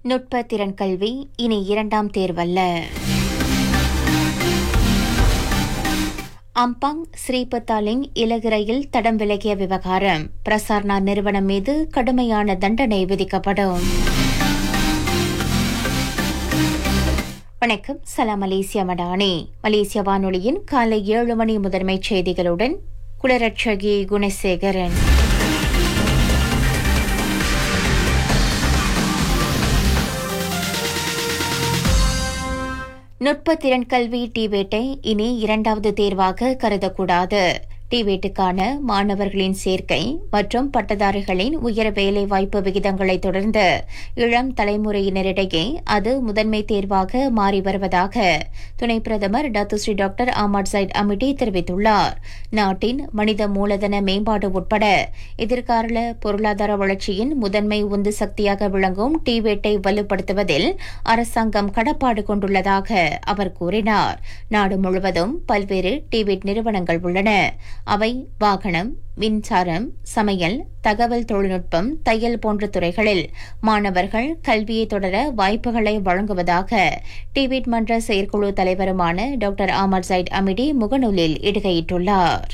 நுட்ப திறன் கல்வி இனி இரண்டாம் தேர்வல்ல. அம்பாங் ஸ்ரீபத்தாலிங் இலகு ரயில் தடம் விலகிய விவகாரம், பிரசார்னா நிறுவனம் மீது கடுமையான தண்டனை விதிக்கப்படும். வணக்கம், சலாம் மலேசியா மடானி. மலேசிய வானொலியின் காலை 7 மணி முதன்மைச் செய்திகளுடன் குளரட்சகி குணசேகரன். நுட்ப திறன் கல்வி டிவேட்டை இனி இரண்டாவது தேர்வாக கருதக்கூடாது. டிவேட்டுக்கான மாணவர்களின் சேர்க்கை மற்றும் பட்டதாரிகளின் உயர் வேலைவாய்ப்பு விகிதங்களை தொடர்ந்து இளம் தலைமுறையினரிடையே அது முதன்மை தேர்வாக மாறி வருவதாக துணை பிரதமர் டத்துஸ்ரீ டாக்டர் அஹ்மத் சைட் அமிடி தெரிவித்துள்ளார். நாட்டின் மனித மூலதன மேம்பாடு உட்பட எதிர்கால பொருளாதார வளர்ச்சியின் முதன்மை உந்து சக்தியாக விளங்கும் டிவேட்டை வலுப்படுத்துவதில் அரசாங்கம் கடப்பாடு கொண்டுள்ளதாக அவர் கூறினார். நாடு முழுவதும் பல்வேறு டிவேட் நிறுவனங்கள் உள்ளன. அவை வாகனம், மின்சாரம், சமையல், தகவல் தொழில்நுட்பம், தையல் போன்ற துறைகளில் மாணவர்கள் கல்வியை தொடர வாய்ப்புகளை வழங்குவதாக டிவேட் மன்ற செயற்குழு தலைவருமான டாக்டர் அஹ்மத் சைட் அமிடி முகநூலில் இடுகையிட்டுள்ளார்.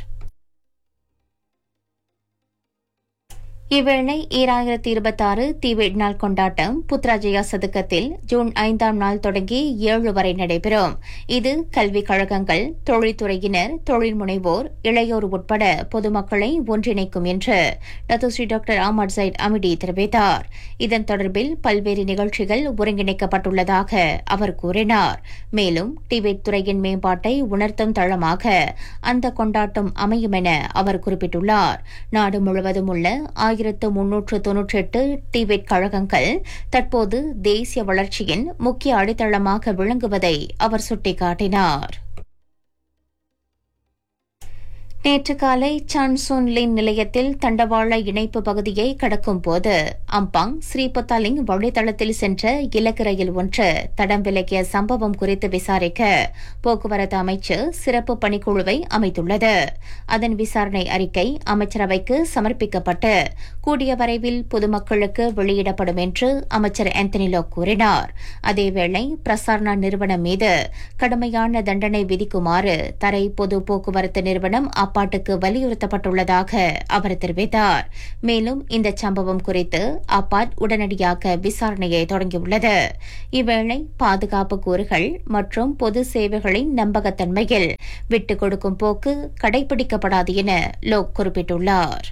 இவ்வேளை 2026 டிவேட் நாள் கொண்டாட்டம் புத்ராஜயா சதுக்கத்தில் ஜூன் 5ஆம் நாள் தொடங்கி 7 வரை நடைபெறும். இது கல்விக் கழகங்கள், தொழில்துறையினர், தொழில் முனைவோர், இளையோர் உட்பட பொதுமக்களை ஒன்றிணைக்கும் என்று டத்துஸ்ரீ டாக்டர் அஹ்மத் சைட் அமிடி தெரிவித்தார். இதன் தொடர்பில் பல்வேறு நிகழ்ச்சிகள் ஒருங்கிணைக்கப்பட்டுள்ளதாக அவர் கூறினார். மேலும் டிவேட் துறையின் மேம்பாட்டை உணர்த்தும் தளமாக அந்த கொண்டாட்டம் அமையும் என அவர் குறிப்பிட்டுள்ளார். நாடு முழுவதும் உள்ள 1398 டிவேட் கழகங்கள் தற்போது தேசிய வளர்ச்சியின் முக்கிய அடித்தளமாக விளங்குவதை அவர் சுட்டிக்காட்டினார். நேற்று காலை சான்சோன் லின் நிலையத்தில் தண்டவாள இணைப்பு பகுதியை கடக்கும் போது அம்பாங் ஸ்ரீபத்தாலிங் வழித்தளத்தில் சென்ற இலக்கு ரயில் ஒன்று தடம் விலகிய சம்பவம் குறித்து விசாரிக்க போக்குவரத்து அமைச்சு சிறப்பு பணிக்குழுவை அமைத்துள்ளது. அதன் விசாரணை அறிக்கை அமைச்சரவைக்கு சமர்ப்பிக்கப்பட்டு கூடிய விரைவில் பொதுமக்களுக்கு வெளியிடப்படும் என்று அமைச்சர் ஆந்தனி லோக் கூறினார். அதேவேளை பிரசார்னா நிறுவனம் மீது கடுமையான தண்டனை விதிக்குமாறு தரை பொது போக்குவரத்து நிறுவனம் அப்பாட்டுக்கு வலியுறுத்தப்பட்டுள்ளதாக அவர் தெரிவித்தார். மேலும் இந்த சம்பவம் குறித்து அப்பாட் உடனடியாக விசாரணையை தொடங்கியுள்ளது. இவ்வேளை பாதுகாப்பு கூறுகள் மற்றும் பொது சேவைகளின் நம்பகத்தன்மையில் விட்டுக் கொடுக்கும் போக்கு கடைபிடிக்கப்படாது என லோக் குறிப்பிட்டுள்ளார்.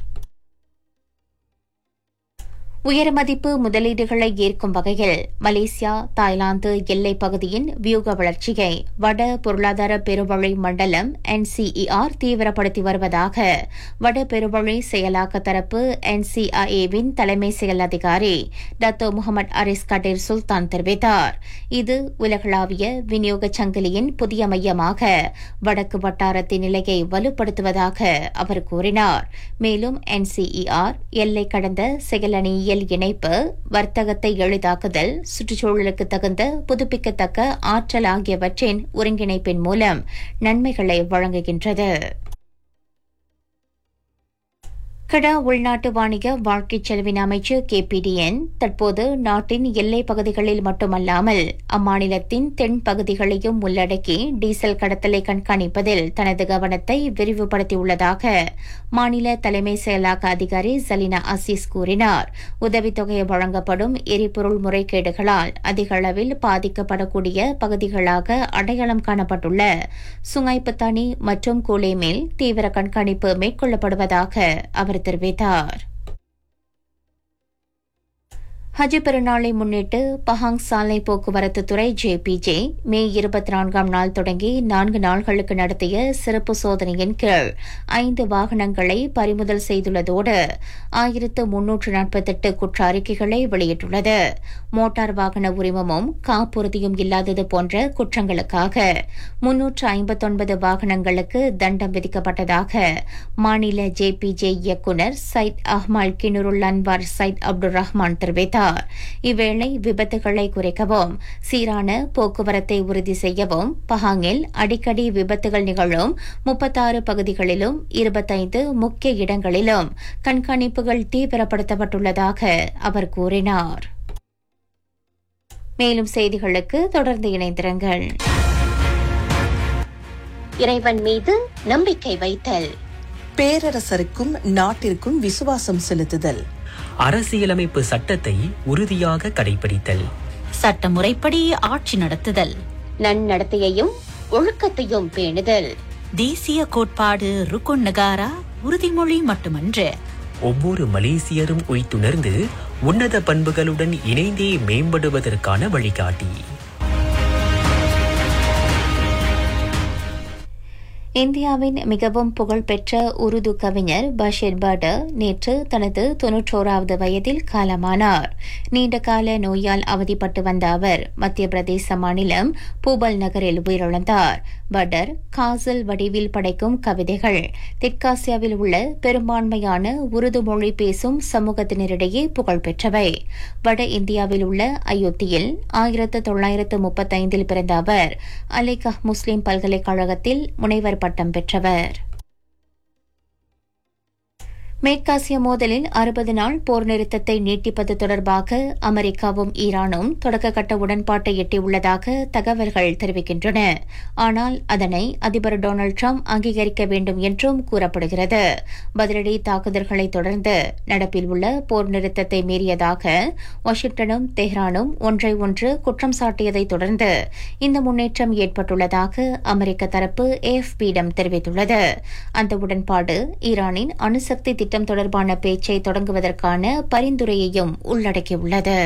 உயர் மதிப்பு முதலீடுகளை ஏற்கும் வகையில் மலேசியா தாய்லாந்து எல்லைப் பகுதியின் வியூக வளர்ச்சியை வட பொருளாதார பெருவழி மண்டலம் NCER தீவிரப்படுத்தி வருவதாக வட பெருவழி செயலாக்க தரப்பு NCIA-வின் தலைமை செயல் அதிகாரி டத்தோ முகமது அரிஸ் கடீர் சுல்தான் தெரிவித்தார். இது உலகளாவிய விநியோக சங்கிலியின் புதிய மையமாக வடக்கு வட்டாரத்தின் நிலையை வலுப்படுத்துவதாக அவர் கூறினார். மேலும் NCER எல்லை கடந்த செயலணியியல் இணைப்பு, வர்த்தகத்தை எளிதாக்குதல், சுற்றுச்சூழலுக்கு தகுந்த புதுப்பிக்கத்தக்க ஆற்றல் ஆகியவற்றின் ஒருங்கிணைப்பின் மூலம் நன்மைகளை வழங்குகின்றது. கடா உள்நாட்டு வாணிக வாழ்க்கைச் செலவின அமைச்சு KPDN தற்போது நாட்டின் எல்லைப் பகுதிகளில் மட்டுமல்லாமல் அம்மாநிலத்தின் தென் பகுதிகளையும் உள்ளடக்கி டீசல் கடத்தலை கண்காணிப்பதில் தனது கவனத்தை விரிவுபடுத்தியுள்ளதாக மாநில தலைமை செயலாக்க அதிகாரி ஜலினா அசீஸ் கூறினார். உதவித்தொகை வழங்கப்படும் எரிபொருள் முறைகேடுகளால் அதிக அளவில் பாதிக்கப்படக்கூடிய பகுதிகளாக அடையாளம் காணப்பட்டுள்ள சுங்காய்பத்தானி மற்றும் கூலேமேல் தீவிர கண்காணிப்பு மேற்கொள்ளப்படுவதாக அவர் தெரிவித்தார். ஹஜ் பெருநாளை முன்னிட்டு பஹாங் சாலை போக்குவரத்து துறை JPJ மே 24ஆம் நாள் தொடங்கி 4 நாள்களுக்கு நடத்திய சிறப்பு சோதனையின் கீழ் 5 வாகனங்களை பறிமுதல் செய்துள்ளதோடு 1348 குற்ற அறிக்கைகளை வெளியிட்டுள்ளது. மோட்டார் வாகன உரிமமும் காப்புறுதியும் இல்லாதது போன்ற குற்றங்களுக்காக 359 வாகனங்களுக்கு தண்டம் விதிக்கப்பட்டதாக மாநில JPJ இயக்குநர் side அஹ்மல் கினுருல் Anwar side Abdul Rahman தெரிவித்தார். இவ்வேளை விபத்துகளை குறைக்கவும் சீரான போக்குவரத்தை உறுதி செய்யவும் பஹாங்கில் அடிக்கடி விபத்துகள் நிகழும் 36 பகுதிகளிலும் 25 முக்கிய இடங்களிலும் கண்காணிப்புகள் தீவிரப்படுத்தப்பட்டுள்ளதாக அவர் கூறினார். மேலும் செய்திகளுக்கு தொடர்ந்து இணைந்திருங்கள். இறைவன் மீது நம்பிக்கை வைத்தல், பேரரசருக்கும் நாட்டிற்கும் விசுவாசம் செலுத்துதல், அரசியலமைப்பு சட்டத்தை உறுதியாக கடைபிடித்தல், சட்டமுறைப்படி ஆட்சி நடத்துதல், நன்னடத்தையையும் ஒழுக்கத்தையும் பேணுதல், தேசிய கோட்பாடு ருக்குன் நகாரா உறுதிமொழி மட்டுமன்று, ஒவ்வொரு மலேசியரும் உய்த்துணர்ந்து உன்னத பண்புகளுடன் இணைந்தே மேம்படுவதற்கான வழிகாட்டி. இந்தியாவின் மிகவும் புகழ்பெற்ற உருது கவிஞர் பஷீர் பர்டர் நேற்று தனது 91வது வயதில் காலமானார். நீண்டகால நோயால் அவதிப்பட்டு வந்த அவர் மத்திய பிரதேச மாநிலம் பூபல் நகரில் உயிரிழந்தார். பர்டர் காசல் வடிவில் படைக்கும் கவிதைகள் தெற்காசியாவில் உள்ள பெரும்பான்மையான உருது மொழி பேசும் சமூகத்தினரிடையே புகழ்பெற்றவை. வட இந்தியாவில் உள்ள அயோத்தியில் 1935 பிறந்த அவர் அலிகஹ் முஸ்லிம் பல்கலைக்கழகத்தில் முனைவர் பட்டம் பெற்றவர். மேற்காசிய மோதலில் 60 நாள் போர் நிறுத்தத்தை நீட்டிப்பது தொடர்பாக அமெரிக்காவும் ஈரானும் தொடக்கக்கட்ட உடன்பாட்டை எட்டியுள்ளதாக தகவல்கள் தெரிவிக்கின்றன. ஆனால் அதனை அதிபர் டொனால்டு டிரம்ப் அங்கீகரிக்க வேண்டும் என்றும் கூறப்படுகிறது. பதிலடி தாக்குதல்களை தொடர்ந்து நடப்பில் உள்ள போர் நிறுத்தத்தை மீறியதாக வாஷிங்டனும் தெஹ்ரானும் ஒன்றை ஒன்று குற்றம் சாட்டியதை தொடர்ந்து இந்த முன்னேற்றம் ஏற்பட்டுள்ளதாக அமெரிக்க தரப்பு AFP-யிடம் தெரிவித்துள்ளது. அந்த உடன்பாடு ஈரானின் அணுசக்தி திட்டம் தொடர்பான பேச்சை தொடங்குவதற்கான பரிந்துரையையும் உள்ளடக்கியுள்ளது.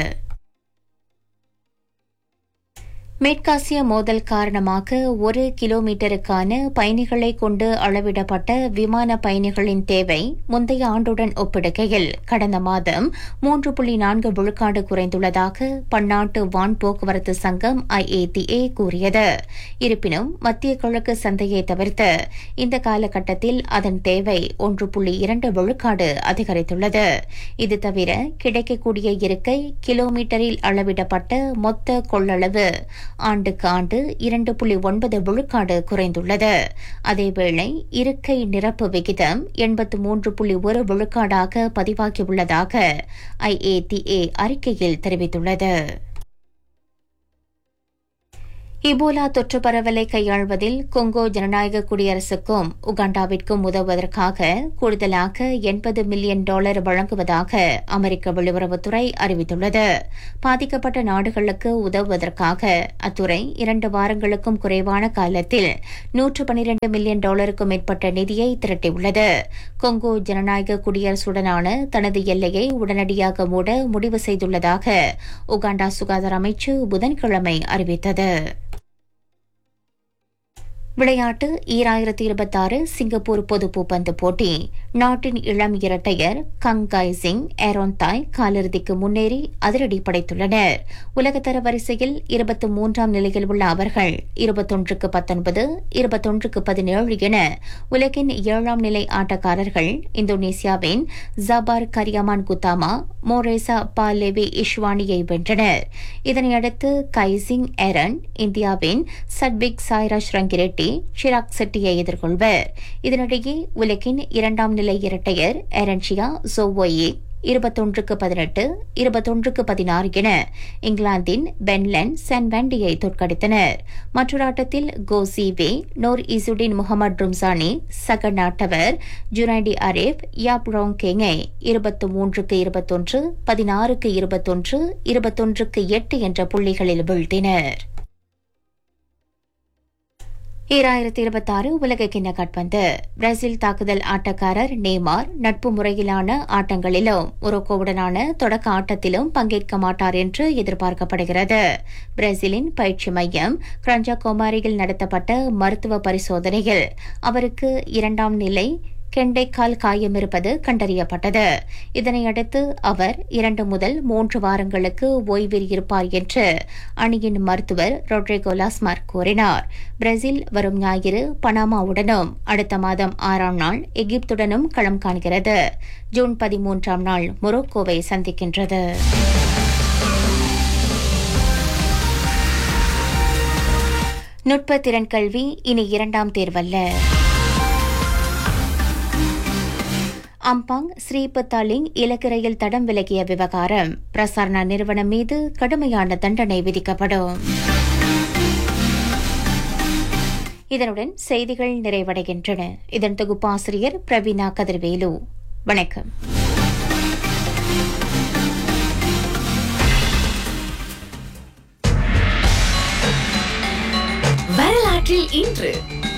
மேற்காசிய மோதல் காரணமாக 1 கிலோமீட்டருக்கான பயணிகளை கொண்டு அளவிடப்பட்ட விமான பயணிகளின் தேவை முந்தைய ஆண்டுடன் ஒப்பிடுகையில் கடந்த மாதம் 3.4 விழுக்காடு குறைந்துள்ளதாக பன்னாட்டு வான் போக்குவரத்து சங்கம் IATA கூறியது. இருப்பினும் மத்திய கிழக்கு சந்தையை தவிர்த்து இந்த காலகட்டத்தில் அதன் தேவை 1.2 விழுக்காடு அதிகரித்துள்ளது. இது தவிர கிடைக்கக்கூடிய இருக்கை கிலோமீட்டரில் அளவிடப்பட்ட மொத்த கொள்ளளவு ஆண்டுக்கு ஆண்டு 2.9 விழுக்காடு குறைந்துள்ளது. அதேவேளை இருக்கை நிரப்பு விகிதம் 83.1 விழுக்காடாக பதிவாகியுள்ளதாக IATA அறிக்கையில் தெரிவித்துள்ளது. இபோலா தொற்று பரவலை கையாள்வதில் கொங்கோ ஜனநாயக குடியரசுக்கும் உகாண்டாவிற்கும் உதவுவதற்காக கூடுதலாக $80 மில்லியன் வழங்குவதாக அமெரிக்க வெளியுறவுத்துறை அறிவித்துள்ளது. பாதிக்கப்பட்ட நாடுகளுக்கு உதவுவதற்காக அத்துறை 2 வாரங்களுக்கும் குறைவான காலத்தில் $112 மில்லியன் மேற்பட்ட நிதியை திரட்டியுள்ளது. கொங்கோ ஜனநாயக குடியரசுடனான தனது எல்லையை உடனடியாக மூட முடிவு செய்துள்ளதாக உகாண்டா சுகாதார அமைச்சு புதன்கிழமை அறிவித்தது. விளையாட்டு 2026 சிங்கப்பூர் பொது பூப்பந்து போட்டி. நாட்டின் இளம் இரட்டையர் கங் காய் சிங், ஏரோன் தாய் காலிறுதிக்கு முன்னேறி அதிரடி படைத்துள்ளனர். உலகத்தர வரிசையில் 23ஆம் நிலையில் உள்ள அவர்கள் 21-19, 21-17 என உலகின் 7ஆம் நிலை ஆட்டக்காரர்கள் இந்தோனேசியாவின் ஜபார் கரியாமான் குத்தாமா, மோரேசா பாலேவி இஷ்வானியை வென்றனர். இதனையடுத்து கைசிங் ஏரன் இந்தியாவின் சட்பிக் சாய்ராஜ் ரங்கிரெட்டி சிராக் செட்டியை எதிர்கொள்வர். இதனிடையே உலகின் 2ஆம் நிலை இரட்டையர் எரன்ஷியா ஜோவோயி 21-18, 21-16 என இங்கிலாந்தின் பென்லன் சான்வாண்டியை தோற்கடித்தனர். மற்றொரு ஆட்டத்தில் கோசிவே நோர் இசுடின் முகமது ரும்சானி சக நாட்டவர் ஜுரைடி அரேப் யாப்ரோங் கேங்கை 23-21, 16-21, 21-8 என்ற புள்ளிகளில் வீழ்த்தினர். 2026 உலக கிண்ண கால்பந்து. பிரேசில் தாக்குதல் ஆட்டக்காரர் நேமார் நட்பு முறையிலான ஆட்டங்களிலும் மொரோக்கோவுடனான தொடக்க ஆட்டத்திலும் பங்கேற்க மாட்டார் என்று எதிர்பார்க்கப்படுகிறது. பிரேசிலின் பயிற்சி மையம் கிரஞ்சா கோமாரியில் நடத்தப்பட்ட மருத்துவ பரிசோதனையில் அவருக்கு 2ஆம் நிலை கெண்டைக்கால் காயம் இருப்பது கண்டறியப்பட்டது. இதனையடுத்து அவர் 2 முதல் 3 வாரங்களுக்கு ஓய்வில் இருப்பார் என்று அணியின் மருத்துவர் ரொட்ரிகோ லாஸ்மார் கூறினார். பிரேசில் வரும் ஞாயிறு பனாமாவுடனும் அடுத்த மாதம் 6ஆம் நாள் எகிப்துடனும் களம் காண்கிறது. ஜூன் 13ஆம் நாள் மொரோக்கோவை சந்திக்கின்றது. நுட்பத்திறன் கல்வி இனி 2ஆம் தேர்வல்ல. அம்பாங் ஸ்ரீபத்தாலிங் இலக்கு ரயில் தடம் விலகிய விவகாரம் பிரசாரணா நிறுவனம் மீது கடுமையான தண்டனை விதிக்கப்படும். இதனுடன் செய்திகள் நிறைவடைகின்றன. இதன் தொகுப்பாசிரியர் பிரவீனா கதிர்வேலு. வணக்கம். வரலாற்றில் இன்று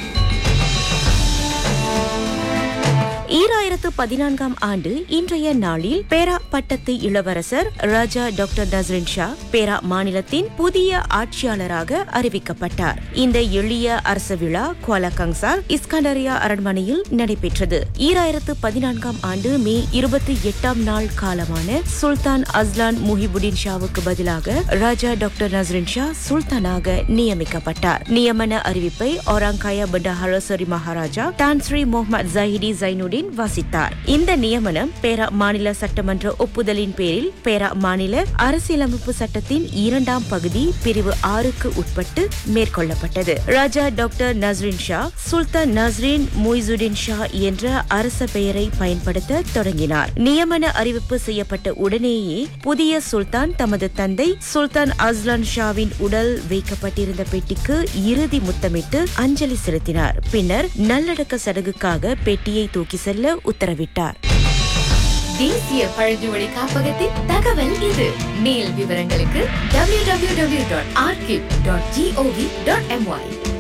2014 ஆண்டு இன்றைய நாளில் பேரா பட்டத்து இளவரசர் ராஜா டாக்டர் நஸ்ரின் ஷா பேரா மாநிலத்தின் புதிய ஆட்சியாளராக அறிவிக்கப்பட்டார். இந்த எளிய அரச விழா குவாலா கங்சார் இஸ்கண்டரியா அரண்மனையில் நடைபெற்றது. 2014 ஆண்டு மே 28 நாள் காலமான சுல்தான் அஸ்லான் முஹிபுடின் ஷாவுக்கு பதிலாக ராஜா டாக்டர் நஸ்ரின் ஷா சுல்தானாக நியமிக்கப்பட்டார். நியமன அறிவிப்பை ஒராங்காயா பண்டாஹர சரி Maharaja Tan Sri Mohammed ஜாஹிடி Zainudin வாசித்தார். இந்த நியமனம் பேரா மாநில சட்டமன்ற ஒப்புதலின் பேரில் பேரா மாநில அரசியலமைப்பு சட்டத்தின் 2ஆம் பகுதி பிரிவு 6க்கு உட்பட்டு மேற்கொள்ளப்பட்டது. ராஜா டாக்டர் நஸ்ரின் ஷா சுல்தான் நஸ்ரின் முய்சுடின் ஷா என்ற அரச பெயரை பயன்படுத்த தொடங்கினார். நியமன அறிவிப்பு செய்யப்பட்ட உடனேயே புதிய சுல்தான் தமது தந்தை சுல்தான் அஸ்லான் ஷாவின் உடல் வைக்கப்பட்டிருந்த பெட்டிக்கு இறுதி முத்தமிட்டு அஞ்சலி செலுத்தினார். பின்னர் நல்லடக்க சடங்குக்காக பெட்டியை தூக்கி செல்ல உத்தரவிட்டார். தேசிய பழங்குடி காப்பகத்தின் தகவல் இது. மேல் விவரங்களுக்கு www.archive.gov.my